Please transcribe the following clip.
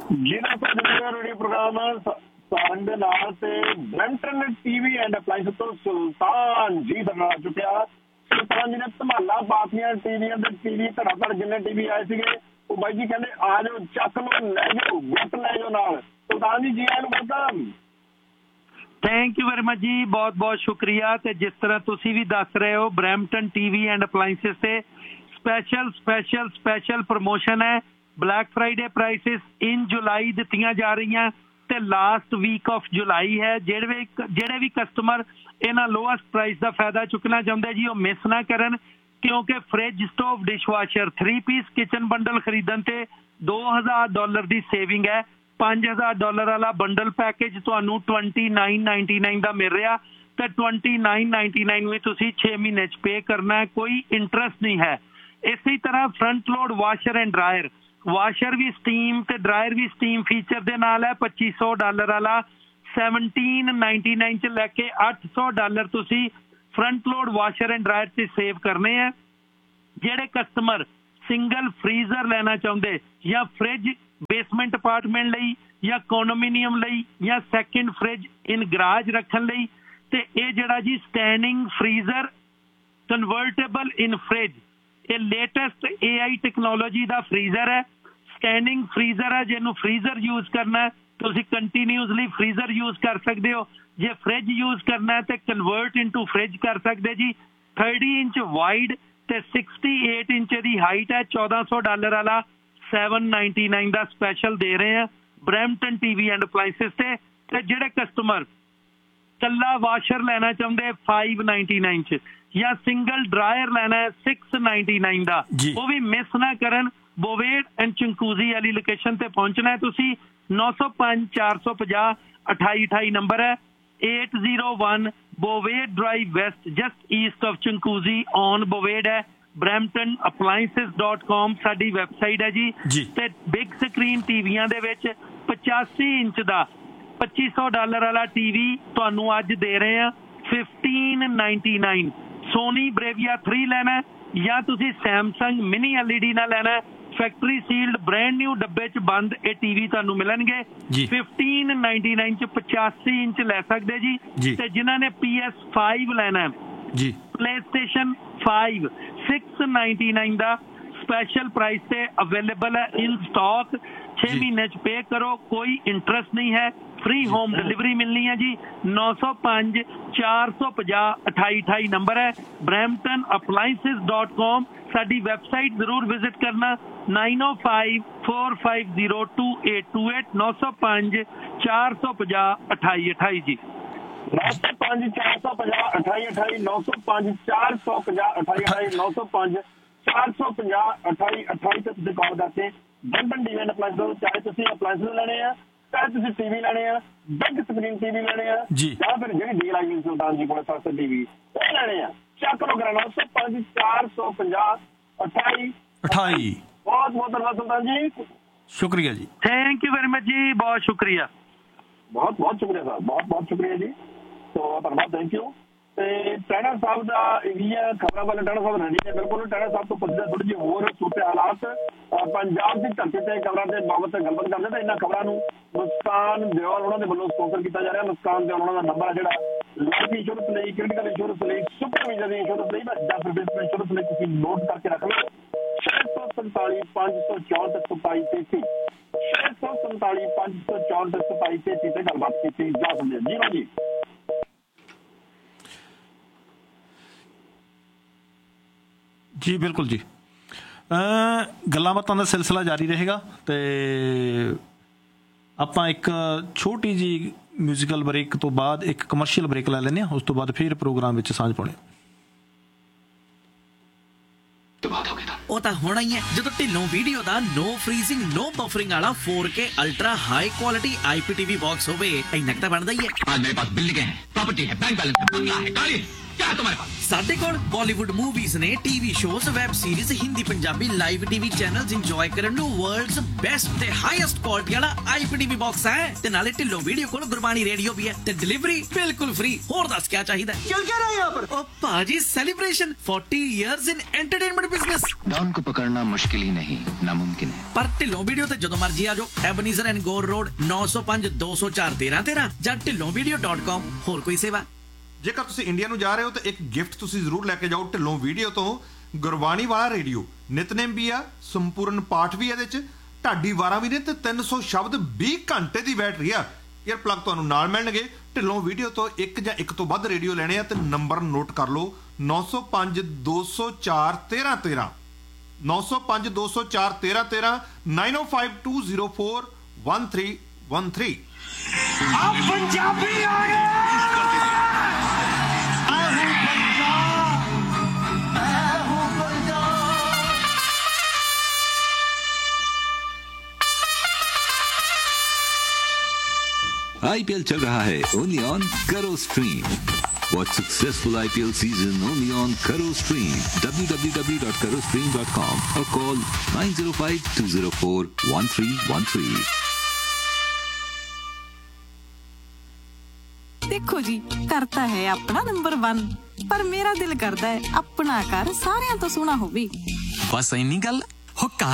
ਜਿਹਦਾ ਤੁਹਾਡਾ radio programme ਸਾਰਿਆਂ ਦੇ ਨਾਲ ਤੇ ਬ੍ਰੈਂਟਨ ਟੀਵੀ ਐਂਡ ਅਪਲਾਈਐਂਸ ਤੋਂ ਸੁਲਤਾਨ ਜੀ ਦਾ ਨਾਲ ਚੁੱਕਿਆ। ਸੁਲਤਾਨ ਜੀ ਨੇ ਧਮਾਲਾ ਪਾਤੀਆਂ ਟੀਵੀਆਂ ਦੇ ਟੀਵੀ ਧੜਾ ਧੜ ਜਿੰਨੇ ਟੀਵੀ ਆਏ ਸੀਗੇ ਉਹ ਬਾਈ ਜੀ ਕਹਿੰਦੇ ਆ ਜਾਓ ਚੱਕ ਲਓ ਲੈ ਜਾਓ ਗਿਫਟ ਲੈ ਜਾਓ ਨਾਲ। ਸੁਲਤਾਨ ਜੀ ਆਇਆਂ ਨੂੰ welcome. Thank you very much ਜੀ, ਬਹੁਤ ਬਹੁਤ ਸ਼ੁਕਰੀਆ। ਤੇ ਜਿਸ ਤਰ੍ਹਾਂ ਤੁਸੀਂ ਵੀ ਦੱਸ ਰਹੇ ਹੋ ਬਰੈਂਪਟਨ ਟੀਵੀ ਐਂਡ ਅਪਲਾਈਐਂਸਿਸ ਤੇ ਸਪੈਸ਼ਲ ਪ੍ਰਮੋਸ਼ਨ ਹੈ। ਬਲੈਕ ਫਰਾਈਡੇ ਪ੍ਰਾਈਸਿਸ ਇਨ ਜੁਲਾਈ ਦਿੱਤੀਆਂ ਜਾ ਰਹੀਆਂ ਤੇ ਲਾਸਟ ਵੀਕ ਆਫ ਜੁਲਾਈ ਹੈ। ਜਿਹੜੇ ਵੀ ਕਸਟਮਰ ਇਹਨਾਂ ਲੋਐਸਟ ਪ੍ਰਾਈਸ ਦਾ ਫਾਇਦਾ ਚੁੱਕਣਾ ਚਾਹੁੰਦੇ ਜੀ ਉਹ ਮਿਸ ਨਾ ਕਰਨ, ਕਿਉਂਕਿ fridge stove dishwasher 3 piece kitchen bundle ਖਰੀਦਣ ਤੇ $2000 ਦੀ ਸੇਵਿੰਗ ਹੈ। $5000 ਵਾਲਾ ਬੰਡਲ ਪੈਕੇਜ ਤੁਹਾਨੂੰ $29.99 ਦਾ ਮਿਲ ਰਿਹਾ ਤੇ $29.99 ਵੀ ਤੁਸੀਂ 6 ਮਹੀਨੇ 'ਚ ਪੇ ਕਰਨਾ ਹੈ, ਕੋਈ ਇੰਟਰਸਟ ਨਹੀਂ ਹੈ। ਇਸੇ ਤਰ੍ਹਾਂ front load washer and dryer, washer we steam ਤੇ ਡਰਾਇਰ ਵੀ ਸਟੀਮ ਫੀਚਰ ਦੇ ਨਾਲ ਹੈ। $2500 ਵਾਲਾ $17.99 'ਚ ਲੈ ਕੇ $800 ਤੁਸੀਂ front load washer and dryer 'ਚ ਸੇਵ ਕਰਨੇ ਆ। ਜਿਹੜੇ ਕਸਟਮਰ ਸਿੰਗਲ ਫਰੀਜ਼ਰ ਲੈਣਾ ਚਾਹੁੰਦੇ ਜਾਂ ਫਰਿੱਜ ਬੇਸਮੈਂਟ ਅਪਾਰਟਮੈਂਟ ਲਈ ਜਾਂ ਕੋਨੋਮੀਨੀਅਮ ਲਈ ਜਾਂ ਸੈਕਿੰਡ ਫਰਿੱਜ ਇਨ ਗਰਾਜ ਰੱਖਣ ਲਈ, ਤੇ ਇਹ ਜਿਹੜਾ ਜੀ ਸਟੈਂਡਿੰਗ ਫਰੀਜ਼ਰ ਕਨਵਰਟੇਬਲ ਇਨ ਫਰਿੱਜ, ਇਹ ਲੇਟੈਸਟ AI ਟੈਕਨੋਲੋਜੀ ਦਾ ਫਰੀਜ਼ਰ ਹੈ। ਸਟੈਂਡਿੰਗ ਫਰੀਜ਼ਰ ਹੈ, ਜਿਹਨੂੰ ਫਰੀਜ਼ਰ ਯੂਜ਼ ਕਰਨਾ ਤੁਸੀਂ ਕੰਟੀਨਿਊਸਲੀ ਫਰੀਜ਼ਰ ਯੂਜ਼ ਕਰ ਸਕਦੇ ਹੋ। ਜੇ ਫਰਿੱਜ ਯੂਜ਼ ਕਰਨਾ ਤੇ ਕਨਵਰਟ ਇਨਟੂ ਫਰਿੱਜ ਕਰ ਸਕਦੇ ਜੀ। 30 ਇੰਚ ਵਾਈਡ ਤੇ 68 ਇੰਚ ਦੀ ਹਾਈਟ ਹੈ। $1400 ਵਾਲਾ $799 ਦਾ ਸਪੈਸ਼ਲ ਦੇ ਰਹੇ ਆ ਬਰੈਂਪਟਨ ਟੀਵੀ ਐਂਡ ਅਪਲਾਈਐਂਸਿਸ ਤੇ ਜਿਹੜੇ ਕਸਟਮਰ ਕੱਲਾ ਵਾਸ਼ਰ ਲੈਣਾ ਚਾਹੁੰਦੇ $599 'ਚ ਜਾਂ ਸਿੰਗਲ ਡਰਾਇਰ ਲੈਣਾ ਹੈ $699 ਦਾ, ਉਹ ਵੀ ਮਿਸ ਨਾ ਕਰਨ। ਬੋਵੇਡ ਐਂਡ ਚੰਕੂਜ਼ੀ ਵਾਲੀ ਲੋਕੇਸ਼ਨ ਤੇ ਪਹੁੰਚਣਾ ਹੈ ਤੁਸੀਂ। 905 450 2828 ਨੰਬਰ ਹੈ। 801 ਬੋਵੇਡ drive West just East of ਚੰਕੂਜ਼ੀ on ਬੋਵੇਡ ਹੈ। bramptonappliances.com ਸਾਡੀ ਵੈਬਸਾਈਟ ਹੈ ਜੀ। ਤੇ ਬਿਗ ਸਕਰੀਨ ਟੀਵੀਆਂ ਦੇ ਵਿੱਚ 85 ਇੰਚ ਦਾ $2500 ਵਾਲਾ ਟੀਵੀ ਤੁਹਾਨੂੰ ਅੱਜ ਦੇ ਰਹੇ ਆ $1599। ਸੋਨੀ ਬਰੇਵੀਆ 3 ਲੈਣਾ ਜਾਂ ਤੁਸੀਂ ਸੈਮਸੰਗ ਮਿਨੀ LED ਨਾਲ ਲੈਣਾ, ਫੈਕਟਰੀ ਸੀਲਡ ਬ੍ਰੈਂਡ ਨਿਊ ਡੱਬੇ 'ਚ ਬੰਦ ਇਹ ਟੀਵੀ ਤੁਹਾਨੂੰ ਮਿਲਣਗੇ। $1599 'ਚ 85 ਇੰਚ ਲੈ ਸਕਦੇ ਜੀ। ਤੇ ਜਿਨ੍ਹਾਂ ਨੇ PS5 ਲੈਣਾ ਜੀ, PlayStation 5 $699 ਦਾ ਸਪੈਸ਼ਲ ਪ੍ਰਾਈਸ ਤੇ ਅਵੇਲੇਬਲ ਹੈ ਇਨ ਸਟਾਕ। 6 ਮਹੀਨੇ 'ਚ ਪੇ ਕਰੋ, ਕੋਈ ਇੰਟਰਸਟ ਨਹੀਂ ਹੈ, ਫ੍ਰੀ ਹੋਮ ਡਿਲੀਵਰੀ ਮਿਲਣੀ ਹੈ ਜੀ। 905 450 2828 ਨੰਬਰ ਹੈ। bramptonappliances.com ਸਾਡੀ ਵੈਬਸਾਈਟ ਜ਼ਰੂਰ ਵਿਜ਼ਿਟ ਕਰਨਾ। 905 450 2828 905 450 2828 ਜੀ। 905 450 2828 905 450 2828 905 450 2828 ਤੇ ਤੁਸੀਂ ਕਾਲ ਕਰਕੇ ਬਰੈਂਪਟਨ ਟੀਵੀ ਐਂਡ ਅਪਲਾਈਐਂਸ, ਚਾਹੇ ਤੁਸੀਂ ਅਪਲਾਈਐਂਸ ਲੈਣੇ ਆ, ਚਾਹੇ ਤੁਸੀਂ ਟੀਵੀ ਲੈਣੇ ਆ, ਬਿਗ ਸਕਰੀਨ ਟੀਵੀ ਲੈਣੇ ਆ, ਜਾਂ ਫਿਰ ਜਿਹੜੀ ਡੀਲ ਆਈ ਸੁਲਤਾਨ ਜੀ ਕੋਲ ਸਸਤੇ ਟੀਵੀ ਉਹ ਲੈਣੇ ਆ, ਚੱਕ ਲੋ ਕਰਾ 905 450 2828। ਬਹੁਤ ਬਹੁਤ ਧੰਨਵਾਦ ਸੁਲਤਾਨ ਜੀ, ਸ਼ੁਕਰੀਆ ਜੀ। ਥੈਂਕ ਯੂ ਵੈਰੀ ਮਚ ਜੀ, ਬਹੁਤ ਸ਼ੁਕਰੀਆ, ਬਹੁਤ ਬਹੁਤ ਸ਼ੁਕਰੀਆ ਸਰ, ਬਹੁਤ ਬਹੁਤ ਸ਼ੁਕਰੀਆ ਜੀ। ਸੋ ਧੰਨਵਾਦ, ਥੈਂਕ ਯੂ। ਤੇ ਟੈਣਾ ਸਾਹਿਬ ਦਾ ਇੰਡੀਆ ਖਬਰਾਂ ਵਾਲੇ ਟੈਣਾ ਸਾਹਿਬ ਰੈਡੀ ਨੇ ਬਿਲਕੁਲ। ਟੈਣਾ ਸਾਹਿਬ ਤੋਂ ਪੁੱਛਦੇ ਥੋੜੀ ਜਿਹੀ ਹੋਰ ਸੂਰਤ ਹਾਲਾਤ ਪੰਜਾਬ ਦੀ ਧਰਤੀ ਤੇ ਖਬਰਾਂ ਦੇ ਬਾਬਤ ਗੱਲਬਾਤ ਕਰਦੇ ਤਾਂ ਇਹਨਾਂ ਖਬਰਾਂ ਨੂੰ ਮੁਸਕਾਨ ਦਿਓਲ ਉਹਨਾਂ ਦੇ ਵੱਲੋਂ ਸਪਾਂਸਰ ਕੀਤਾ ਜਾ ਰਿਹਾ। ਮੁਸਕਾਨ ਦਿਓਲ ਉਹਨਾਂ ਦਾ ਨੰਬਰ ਹੈ ਜਿਹੜਾ ਲਾਈਫ ਇੰਸ਼ੋਰੈਂਸ ਲਈ, ਕ੍ਰਿਟੀਕਲ ਇੰਸ਼ੋਰੈਂਸ ਲਈ, ਸੁਪਰ ਵੀਜ਼ਾ ਦੀ ਇੰਸ਼ੋਰੈਂਸ ਲਈ ਜਾਂ ਫਿਰ ਬਿਜ਼ਨਸ ਇੰਸ਼ੋਰੈਂਸ ਲਈ ਤੁਸੀਂ ਨੋਟ ਕਰਕੇ ਰੱਖ ਲਓ। 647 564 127 647 564 127 ਤੇ ਗੱਲਬਾਤ ਕੀਤੀ ਜਾ ਸਕਦੀ ਹੈ। ਜੀ ਜੀ ਜੀ ਬਿਲਕੁਲ ਜੀ। ਗੱਲਾਂ ਬਾਤਾਂ ਦਾ ਸਿਲਸਿਲਾ ਜਾਰੀ ਰਹੇਗਾ ਤੇ ਆਪਾਂ ਇੱਕ ਛੋਟੀ ਜਿਹੀ ਮਿਊਜ਼ੀਕਲ ਬ੍ਰੇਕ ਤੋਂ ਬਾਅਦ ਇੱਕ ਕਮਰਸ਼ੀਅਲ ਬ੍ਰੇਕ ਲੈ ਲੈਂਦੇ ਹਾਂ। ਉਸ ਤੋਂ ਬਾਅਦ ਫਿਰ ਪ੍ਰੋਗਰਾਮ ਵਿੱਚ ਸਾਂਝ ਪਾਉਣੇ। ਉਹ ਤਾਂ ਹੋਣਾ ਹੀ ਹੈ ਜਦੋਂ ਢਿੱਲੋਂ ਵੀਡੀਓ ਦਾ ਨੋ ਫਰੀਜ਼ਿੰਗ ਨੋ ਬਫਰਿੰਗ ਵਾਲਾ 4K ultra high quality IPTV box ਹੋਵੇ। ਇੰਨਾ ਤਾਂ ਬਣਦਾ ਹੀ ਹੈ। आज मेरे पास बिल्डिंग है, प्रॉपर्टी है, बैंक बैलेंस है, बंगला है, गाड़ी है, क्या है तुम्हारे पास? ਸਾਡੇ ਕੋਲ ਬਾਲੀਵੁੱਡ ਮੂਵੀਜ਼ ਨੇ, TV shows, web series, Hindi Punjabi live TV channels enjoy ਕਰਨ ਨੂੰ ਵਰਲਡਸ ਬੈਸਟ ਤੇ ਹਾਈਐਸਟ ਕੁਆਲਿਟੀ ਵਾਲਾ IPTV ਬਾਕਸ ਹੈ ਤੇ ਨਾਲੇ ਢਿੱਲੋਂ ਵੀਡੀਓ ਕੋਲ ਗੁਰਬਾਣੀ ਰੇਡੀਓ ਵੀ ਹੈ ਤੇ ਡਿਲੀਵਰੀ ਬਿਲਕੁਲ ਫ੍ਰੀ। ਹੋਰ ਦੱਸ ਕੀ ਚਾਹੀਦਾ? क्या कह रहा है यहाँ पर? ओ पाजी celebration 40 years in entertainment business. Don को पकड़ना मुश्किल ही नहीं नामुमकिन है। पर ढिल्लों वीडियो ते जदों मर्जी आ जाओ। एबनीजर एंड गोर रोड 905 204 1313 ਜਾਂ ਢਿੱਲੋਂvideo.com। ਹੋਰ ਕੋਈ ਸੇਵਾ? ਜੇਕਰ ਤੁਸੀਂ ਇੰਡੀਆ ਨੂੰ ਜਾ ਰਹੇ ਹੋ ਤਾਂ ਇੱਕ ਗਿਫਟ ਤੁਸੀਂ ਜ਼ਰੂਰ ਲੈ ਕੇ ਜਾਓ ਢਿੱਲੋਂ ਵੀਡੀਓ ਤੋਂ, ਗੁਰਬਾਣੀ ਵਾਲਾ ਰੇਡੀਓ। ਨਿਤਨੇਮ ਵੀ ਆ, ਸੰਪੂਰਨ ਪਾਠ ਵੀ ਇਹਦੇ ਚ, ਢਾਡੀ ਵਾਰਾਂ ਵੀ ਨੇ ਤੇ 300 ਸ਼ਬਦ 20 ਘੰਟੇ ਦੀ ਬੈਟਰੀ ਆ। ਏਅਰ ਪਲੱਗ ਤੁਹਾਨੂੰ ਨਾਲ ਮਿਲਣਗੇ। ਢਿੱਲੋਂ ਵੀਡੀਓ ਤੋਂ ਇੱਕ ਜਾਂ ਇੱਕ ਤੋਂ ਵੱਧ ਰੇਡੀਓ ਲੈਣੇ ਆ ਤੇ ਨੰਬਰ ਨੋਟ ਕਰ ਲਓ 905 204 1313 905 204 1313 905 204 1313। आप पंजाबी आ गए। IPL चल रहा है only on Karo Stream. Watch successful IPL season only on Karo Stream. www.karostream.com or call 905-204-1313. देखो जी, करता है अपना नंबर 1 पर मेरा दिल करता है अपना घर सारियां तो सोना होवे। बस इन्नी गल हो।